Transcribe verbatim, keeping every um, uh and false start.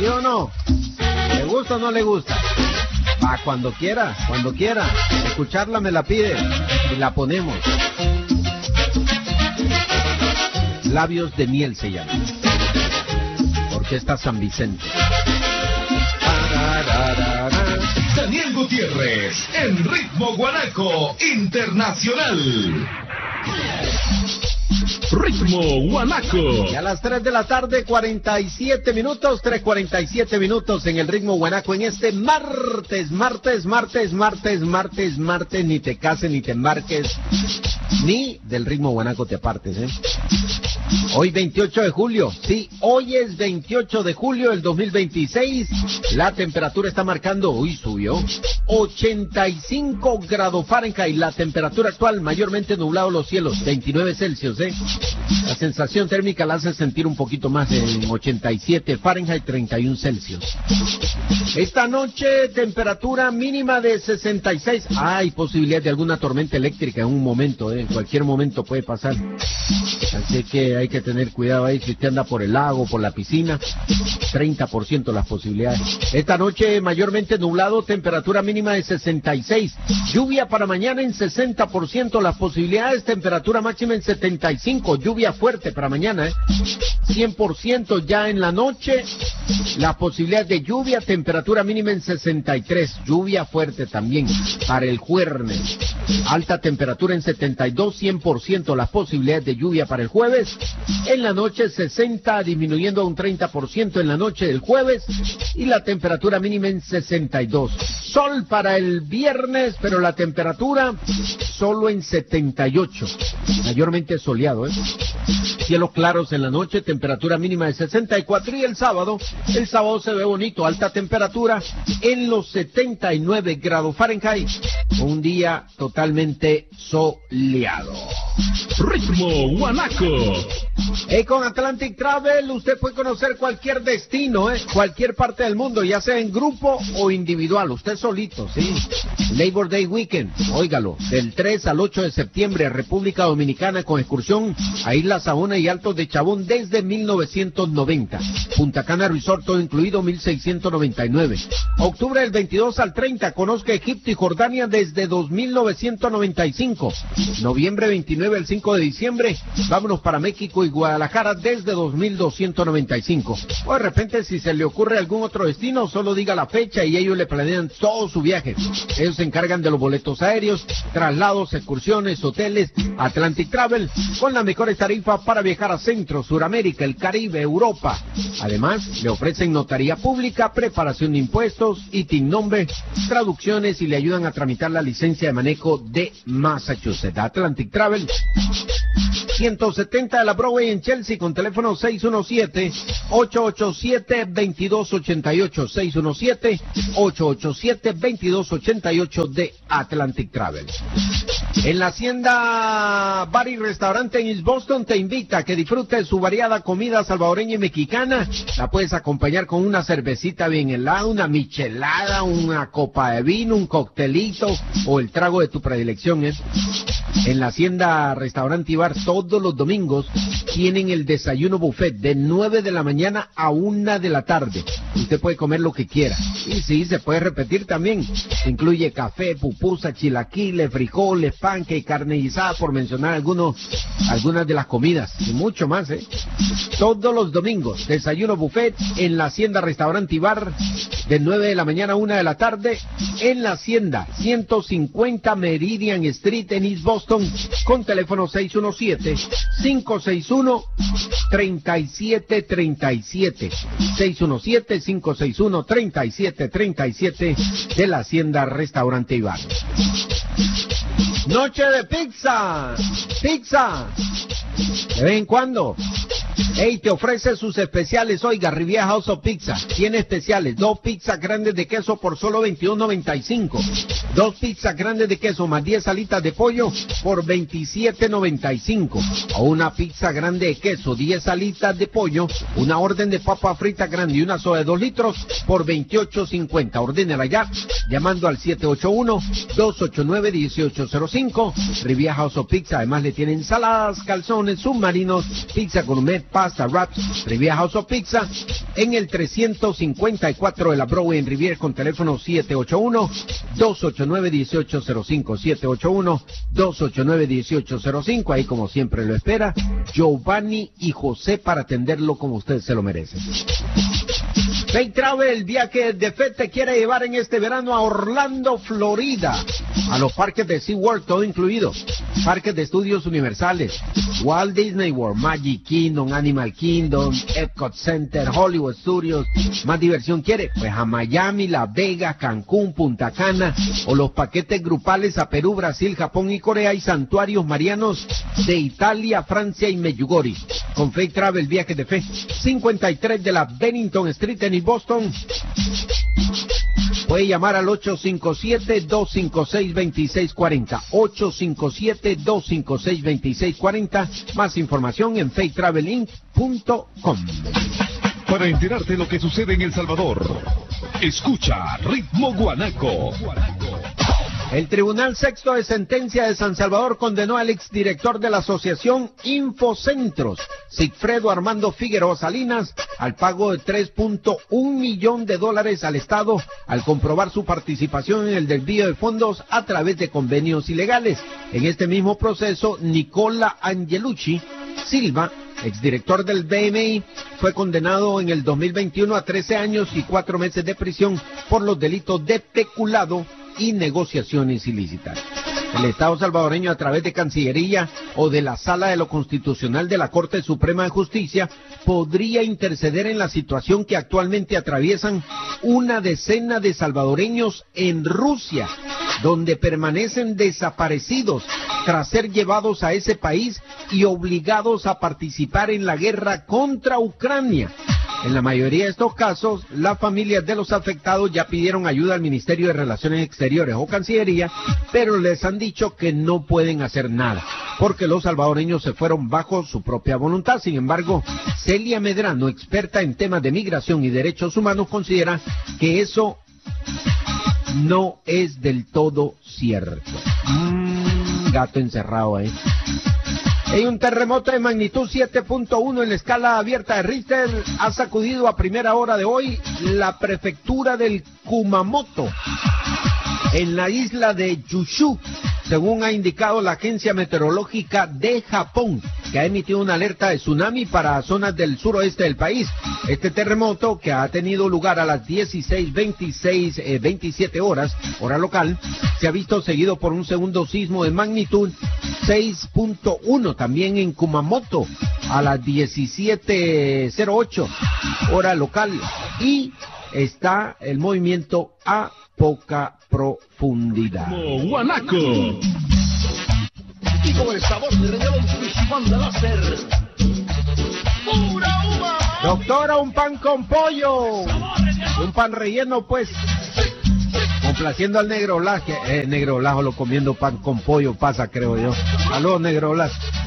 ¿Sí o no? ¿Le gusta o no le gusta? Va, cuando quiera, cuando quiera. Escucharla me la pide y la ponemos. Labios de miel se llama. Orquesta San Vicente. Daniel Gutiérrez, en Ritmo Guanaco Internacional. Ritmo Guanaco. Y a las tres de la tarde, cuarenta y siete minutos, tres cuarenta y siete minutos en el Ritmo Guanaco en este martes, martes, martes, martes, martes, martes, ni te cases ni te embarques, ni del Ritmo Guanaco te apartes, ¿eh? Hoy veintiocho de julio, sí, hoy es veintiocho de julio del dos mil veintiséis, la temperatura está marcando, uy, subió, ochenta y cinco grados Fahrenheit, la temperatura actual mayormente nublado los cielos, veintinueve Celsius, ¿eh? La sensación térmica la hace sentir un poquito más en ochenta y siete Fahrenheit, treinta y uno Celsius. Esta noche, temperatura mínima de sesenta y seis. Hay posibilidad de alguna tormenta eléctrica en un momento, ¿eh? En cualquier momento puede pasar. Así que hay que tener cuidado ahí si usted anda por el lago, por la piscina. treinta por ciento las posibilidades. Esta noche, mayormente nublado, temperatura mínima de sesenta y seis. Lluvia para mañana en sesenta por ciento las posibilidades, temperatura máxima en setenta y cinco. Lluvia fuerte para mañana, ¿eh? cien por ciento ya en la noche. La posibilidad de lluvia, temperatura mínima en sesenta y tres. Lluvia fuerte también para el jueves. Alta temperatura en setenta y dos, cien por ciento las posibilidades de lluvia para el jueves. En la noche sesenta, disminuyendo a un treinta por ciento en la noche del jueves. Y la temperatura mínima en sesenta y dos. Sol para el viernes, pero la temperatura solo en setenta y ocho. Mayormente soleado, ¿eh? Cielos claros en la noche, temperatura mínima de sesenta y cuatro. Y el sábado, el sábado se ve bonito, alta temperatura en los setenta y nueve grados Fahrenheit. Un día totalmente soleado. Ritmo Guanaco. Y con Atlantic Travel usted puede conocer cualquier destino, ¿eh? Cualquier parte del mundo, ya sea en grupo o individual, usted solito, ¿sí? Labor Day Weekend, óigalo, del tres al ocho de septiembre, República Dominicana con excursión a Isla Saona y Altos de Chabón desde mil novecientos noventa. Punta Cana Resort todo incluido mil seiscientos noventa y nueve. Octubre del veintidós al treinta, conozca Egipto y Jordania desde dos mil novecientos noventa y cinco. Noviembre veintinueve al cinco de diciembre, vámonos para México y Guadalajara desde dos mil doscientos noventa y cinco. O de repente si se le ocurre algún otro destino, solo diga la fecha y ellos le planean todo su viaje. Ellos se encargan de los boletos aéreos, traslados, excursiones, hoteles. Atlantic Travel, con las mejores tarifas para viajar a Centro, Suramérica, el Caribe, Europa. Además, le ofrecen notaría pública, preparación de impuestos, I T I N nombre, traducciones y le ayudan a tramitar la licencia de manejo de Massachusetts. Atlantic Travel, ciento setenta de la Broadway en Chelsea, con teléfono seis uno siete, ocho ocho siete, dos dos ocho ocho, seis uno siete, ocho ocho siete, dos dos ocho ocho de Atlantic Travel. En la Hacienda Bar y Restaurante en East Boston te invita a que disfrutes su variada comida salvadoreña y mexicana. La puedes acompañar con una cervecita bien helada, una michelada, una copa de vino, un coctelito o el trago de tu predilección, ¿eh? En la Hacienda Restaurante y Bar todos los domingos tienen el desayuno buffet de nueve de la mañana a una de la tarde. Usted puede comer lo que quiera. Y sí, se puede repetir también. Incluye café, pupusa, chilaquiles, frijoles, panque, carne guisada, por mencionar algunos, algunas de las comidas. Y mucho más, ¿eh? Todos los domingos, desayuno buffet en la Hacienda Restaurante y Bar de nueve de la mañana a una de la tarde en la Hacienda, ciento cincuenta Meridian Street en East Boston, con teléfono seis uno siete, cinco seis uno, tres siete tres siete, seis uno siete, cinco seis uno, tres siete tres siete de la Hacienda Restaurante y Bar. Noche de pizza, pizza, de vez en cuando. Hey, te ofrece sus especiales, oiga, Riviera House of Pizza, tiene especiales, dos pizzas grandes de queso por solo veintidós noventa y cinco, dos pizzas grandes de queso más diez alitas de pollo por veintisiete noventa y cinco, o una pizza grande de queso, diez alitas de pollo, una orden de papa frita grande y una soda de dos litros por veintiocho cincuenta. Ordénela ya, llamando al siete ocho uno, dos ocho nueve, uno ocho cero cinco, Riviera House of Pizza. Además le tienen ensaladas, calzones, submarinos, pizza gourmet, Pasta, Wraps, Riviera House of Pizza, en el trescientos cincuenta y cuatro de la Broadway en Riviera, con teléfono siete ocho uno, dos ocho nueve, uno ocho cero cinco, siete ocho uno, dos ocho nueve, uno ocho cero cinco. Ahí, como siempre lo espera, Giovanni y José para atenderlo como usted se lo merece. Fake Travel, el viaje de fe te quiere llevar en este verano a Orlando, Florida, a los parques de SeaWorld, todo incluido, parques de estudios universales, Walt Disney World, Magic Kingdom, Animal Kingdom, Epcot Center, Hollywood Studios. Más diversión quiere, pues a Miami, Las Vegas, Cancún, Punta Cana, o los paquetes grupales a Perú, Brasil, Japón y Corea, y santuarios marianos de Italia, Francia y Medjugorje. Con Fake Travel, viaje de fe, cincuenta y tres de la Bennington Street en Boston. Puede llamar al ocho cinco siete, dos cinco seis, dos seis cuatro cero, ocho cinco siete, dos cinco seis, dos seis cuatro cero. Más información en fake travel inc punto com. Para enterarte de lo que sucede en El Salvador, escucha Ritmo Guanaco. El Tribunal Sexto de Sentencia de San Salvador condenó al exdirector de la asociación Infocentros, Sigfredo Armando Figueroa Salinas, al pago de tres punto uno millón de dólares al Estado al comprobar su participación en el desvío de fondos a través de convenios ilegales. En este mismo proceso, Nicola Angelucci Silva, exdirector del B M I, fue condenado en el dos mil veintiuno a trece años y cuatro meses de prisión por los delitos de peculado y negociaciones ilícitas. El Estado salvadoreño, a través de Cancillería o de la Sala de lo Constitucional de la Corte Suprema de Justicia, podría interceder en la situación que actualmente atraviesan una decena de salvadoreños en Rusia, donde permanecen desaparecidos tras ser llevados a ese país y obligados a participar en la guerra contra Ucrania. En la mayoría de estos casos, las familias de los afectados ya pidieron ayuda al Ministerio de Relaciones Exteriores o Cancillería, pero les han dicho que no pueden hacer nada, porque los salvadoreños se fueron bajo su propia voluntad. Sin embargo, Celia Medrano, experta en temas de migración y derechos humanos, considera que eso no es del todo cierto. Mm, gato encerrado ahí. Hay un terremoto de magnitud siete punto uno en la escala abierta de Richter ha sacudido a primera hora de hoy la prefectura del Kumamoto, en la isla de Kyushu, según ha indicado la Agencia Meteorológica de Japón, que ha emitido una alerta de tsunami para zonas del suroeste del país. Este terremoto, que ha tenido lugar a las dieciséis veintiséis, eh, veintisiete horas, hora local, se ha visto seguido por un segundo sismo de magnitud seis punto uno, también en Kumamoto, a las diecisiete cero ocho, hora local, y está el movimiento a poca profundidad. Guanaco. Y con el sabor de Reñón, banda láser. ¡Pura uva! Doctora, un pan con pollo. Un pan relleno, pues. Complaciendo al Negro Blas, que eh, Negro Blas solo comiendo pan con pollo pasa, creo yo. Aló, Negro Blas.